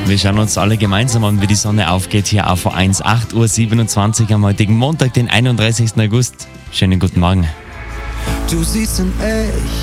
Wir schauen uns alle gemeinsam an, wie die Sonne aufgeht hier auf A1, 8:27 Uhr am heutigen Montag, den 31. August. Schönen guten Morgen. Du siehst in echt